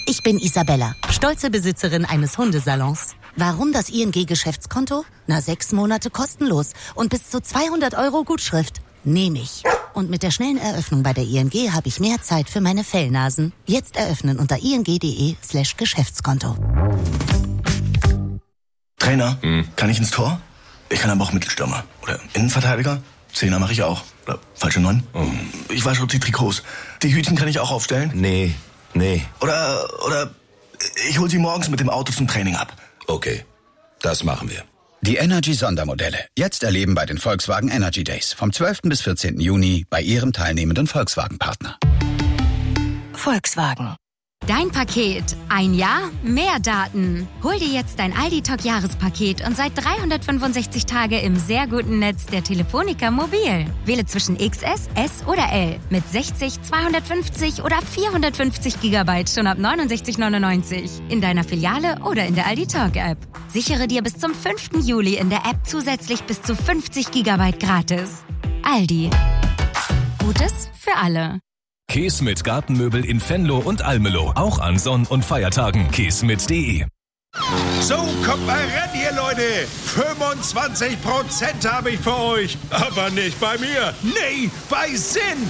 Ich bin Isabella, stolze Besitzerin eines Hundesalons. Warum das ING-Geschäftskonto? 6 Monate kostenlos und bis zu 200 € Gutschrift. Nehme ich. Und mit der schnellen Eröffnung bei der ING habe ich mehr Zeit für meine Fellnasen. Jetzt eröffnen unter ing.de/Geschäftskonto. Trainer, kann ich ins Tor? Ich kann aber auch Mittelstürmer. Oder Innenverteidiger? Zehner mache ich auch. Oder falsche 9? Ich wasche auch die Trikots. Die Hütchen kann ich auch aufstellen? Nee. Oder ich hol sie morgens mit dem Auto zum Training ab. Okay, das machen wir. Die Energy-Sondermodelle. Jetzt erleben bei den Volkswagen Energy Days. Vom 12. bis 14. Juni bei Ihrem teilnehmenden Volkswagen-Partner. Volkswagen. Dein Paket. Ein Jahr, mehr Daten. Hol dir jetzt dein Aldi-Talk-Jahrespaket und seit 365 Tage im sehr guten Netz der Telefonica Mobil. Wähle zwischen XS, S oder L mit 60, 250 oder 450 GB schon ab 69,99 in deiner Filiale oder in der Aldi-Talk-App. Sichere dir bis zum 5. Juli in der App zusätzlich bis zu 50 GB gratis. Aldi. Gutes für alle. Keesmit Gartenmöbel in Venlo und Almelo. Auch an Sonn- und Feiertagen. Keesmit.de. So, kommt mal ran hier, Leute. 25% habe ich für euch. Aber nicht bei mir. Nee, bei Sinn.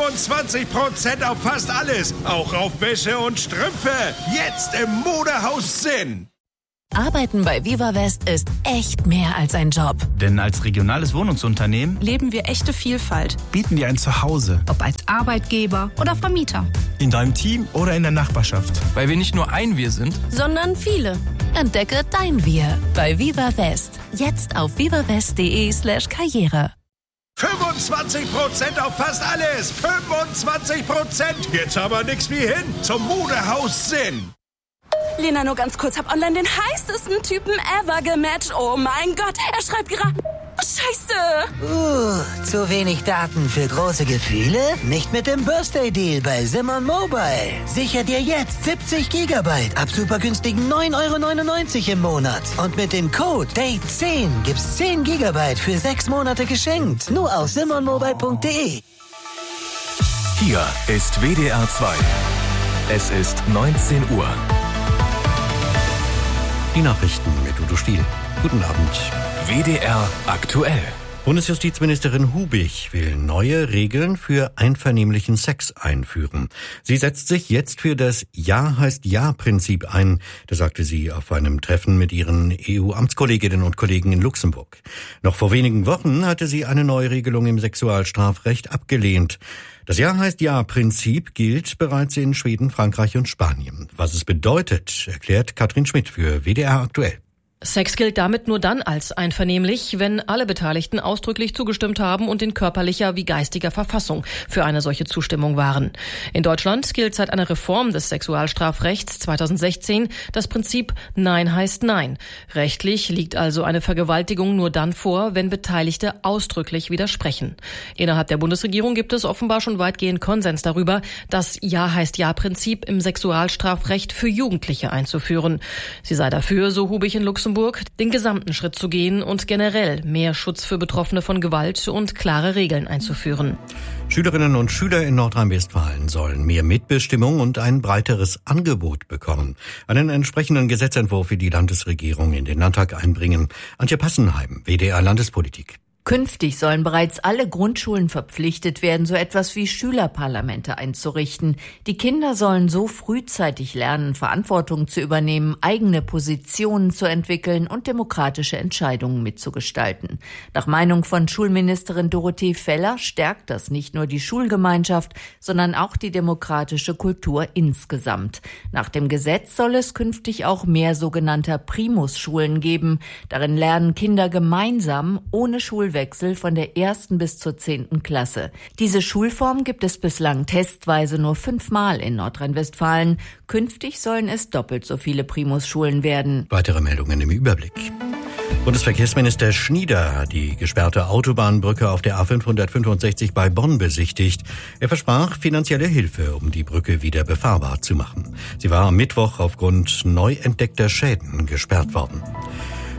25% auf fast alles. Auch auf Wäsche und Strümpfe. Jetzt im Modehaus Sinn. Arbeiten bei Viva West ist echt mehr als ein Job. Denn als regionales Wohnungsunternehmen leben wir echte Vielfalt. bieten dir ein Zuhause. Ob als Arbeitgeber oder Vermieter. In deinem Team oder in der Nachbarschaft. Weil wir nicht nur ein Wir sind, sondern viele. Entdecke dein Wir bei Viva West. Jetzt auf vivawest.de/Karriere. 25% auf fast alles. 25%. Jetzt aber nix wie hin zum Modehaus Sinn. Lena, nur ganz kurz, hab online den heißesten Typen ever gematcht. Oh mein Gott, er schreibt gerade... Oh, Scheiße! Zu wenig Daten für große Gefühle? Nicht mit dem Birthday-Deal bei Simon Mobile. Sicher dir jetzt 70 GB ab super günstigen 9,99 € im Monat. Und mit dem Code DATE10 gibt's 10 GB für 6 Monate geschenkt. Nur auf simonmobile.de. Hier ist WDR 2. Es ist 19 Uhr. Die Nachrichten mit Udo Stiel. Guten Abend. WDR aktuell. Bundesjustizministerin Hubig will neue Regeln für einvernehmlichen Sex einführen. Sie setzt sich jetzt für das Ja heißt Ja-Prinzip ein. Das sagte sie auf einem Treffen mit ihren EU-Amtskolleginnen und Kollegen in Luxemburg. Noch vor wenigen Wochen hatte sie eine Neuregelung im Sexualstrafrecht abgelehnt. Das Ja heißt Ja-Prinzip gilt bereits in Schweden, Frankreich und Spanien. Was es bedeutet, erklärt Katrin Schmidt für WDR aktuell. Sex gilt damit nur dann als einvernehmlich, wenn alle Beteiligten ausdrücklich zugestimmt haben und in körperlicher wie geistiger Verfassung für eine solche Zustimmung waren. In Deutschland gilt seit einer Reform des Sexualstrafrechts 2016 das Prinzip Nein heißt Nein. Rechtlich liegt also eine Vergewaltigung nur dann vor, wenn Beteiligte ausdrücklich widersprechen. Innerhalb der Bundesregierung gibt es offenbar schon weitgehend Konsens darüber, das Ja heißt Ja-Prinzip im Sexualstrafrecht für Jugendliche einzuführen. Sie sei dafür, so Hubig in Luxemburg, den gesamten Schritt zu gehen und generell mehr Schutz für Betroffene von Gewalt und klare Regeln einzuführen. Schülerinnen und Schüler in Nordrhein-Westfalen sollen mehr Mitbestimmung und ein breiteres Angebot bekommen. Einen entsprechenden Gesetzentwurf will die Landesregierung in den Landtag einbringen. Antje Passenheim, WDR Landespolitik. Künftig sollen bereits alle Grundschulen verpflichtet werden, so etwas wie Schülerparlamente einzurichten. Die Kinder sollen so frühzeitig lernen, Verantwortung zu übernehmen, eigene Positionen zu entwickeln und demokratische Entscheidungen mitzugestalten. Nach Meinung von Schulministerin Dorothee Feller stärkt das nicht nur die Schulgemeinschaft, sondern auch die demokratische Kultur insgesamt. Nach dem Gesetz soll es künftig auch mehr sogenannter Primus-Schulen geben. Darin lernen Kinder gemeinsam ohne Schulwechsel von der 1. bis zur 10. Klasse. Diese Schulform gibt es bislang testweise nur 5-mal in Nordrhein-Westfalen. Künftig sollen es doppelt so viele Primus-Schulen werden. Weitere Meldungen im Überblick. Bundesverkehrsminister Schnieder hat die gesperrte Autobahnbrücke auf der A565 bei Bonn besichtigt. Er versprach finanzielle Hilfe, um die Brücke wieder befahrbar zu machen. Sie war am Mittwoch aufgrund neu entdeckter Schäden gesperrt worden.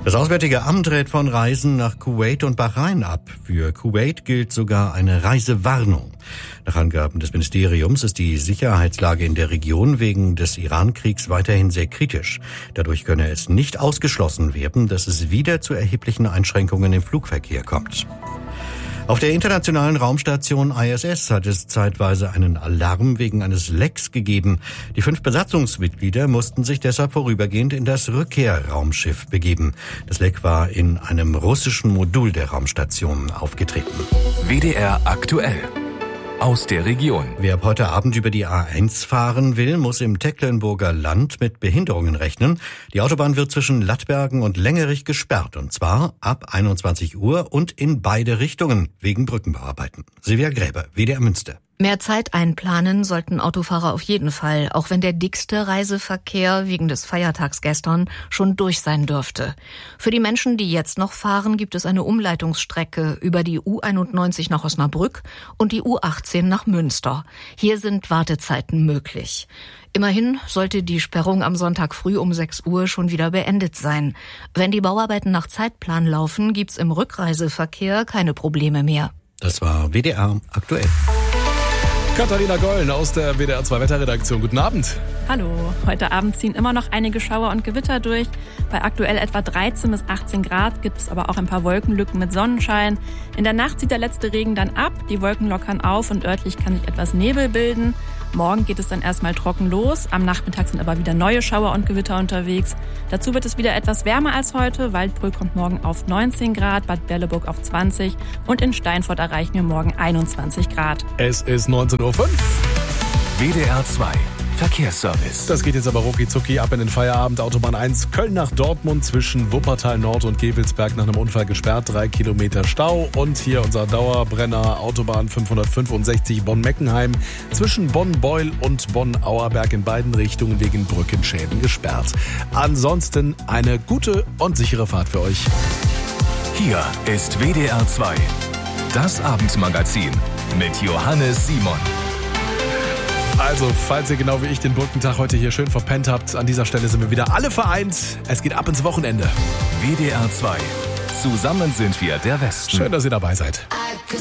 Das Auswärtige Amt rät von Reisen nach Kuwait und Bahrain ab. Für Kuwait gilt sogar eine Reisewarnung. Nach Angaben des Ministeriums ist die Sicherheitslage in der Region wegen des Iran-Kriegs weiterhin sehr kritisch. Dadurch könne es nicht ausgeschlossen werden, dass es wieder zu erheblichen Einschränkungen im Flugverkehr kommt. Auf der internationalen Raumstation ISS hat es zeitweise einen Alarm wegen eines Lecks gegeben. Die 5 Besatzungsmitglieder mussten sich deshalb vorübergehend in das Rückkehrraumschiff begeben. Das Leck war in einem russischen Modul der Raumstation aufgetreten. WDR aktuell. Aus der Region. Wer ab heute Abend über die A1 fahren will, muss im Tecklenburger Land mit Behinderungen rechnen. Die Autobahn wird zwischen Lattbergen und Längerich gesperrt, und zwar ab 21 Uhr und in beide Richtungen wegen Brückenbauarbeiten. Silvia Gräber, WDR Münster. Mehr Zeit einplanen sollten Autofahrer auf jeden Fall, auch wenn der dickste Reiseverkehr wegen des Feiertags gestern schon durch sein dürfte. Für die Menschen, die jetzt noch fahren, gibt es eine Umleitungsstrecke über die U91 nach Osnabrück und die U18 nach Münster. Hier sind Wartezeiten möglich. Immerhin sollte die Sperrung am Sonntag früh um 6 Uhr schon wieder beendet sein. Wenn die Bauarbeiten nach Zeitplan laufen, gibt's im Rückreiseverkehr keine Probleme mehr. Das war WDR aktuell. Katharina Gollen aus der WDR 2 Wetterredaktion. Guten Abend. Hallo. Heute Abend ziehen immer noch einige Schauer und Gewitter durch. Bei aktuell etwa 13 bis 18 Grad gibt es aber auch ein paar Wolkenlücken mit Sonnenschein. In der Nacht zieht der letzte Regen dann ab, die Wolken lockern auf und örtlich kann sich etwas Nebel bilden. Morgen geht es dann erstmal trocken los. Am Nachmittag sind aber wieder neue Schauer und Gewitter unterwegs. Dazu wird es wieder etwas wärmer als heute. Waldbrüll kommt morgen auf 19 Grad, Bad Berleburg auf 20 und in Steinfurt erreichen wir morgen 21 Grad. Es ist 19:05 Uhr. WDR 2 Verkehrsservice. Das geht jetzt aber rucki-zucki ab in den Feierabend. Autobahn 1 Köln nach Dortmund zwischen Wuppertal Nord und Gevelsberg nach einem Unfall gesperrt. 3 Kilometer Stau. Und hier unser Dauerbrenner Autobahn 565 Bonn-Meckenheim zwischen Bonn-Beul und Bonn-Auerberg in beiden Richtungen wegen Brückenschäden gesperrt. Ansonsten eine gute und sichere Fahrt für euch. Hier ist WDR 2. Das Abendmagazin mit Johannes Simon. Also, falls ihr genau wie ich den Brückentag heute hier schön verpennt habt, an dieser Stelle sind wir wieder alle vereint. Es geht ab ins Wochenende. WDR 2. Zusammen sind wir der Westen. Schön, dass ihr dabei seid.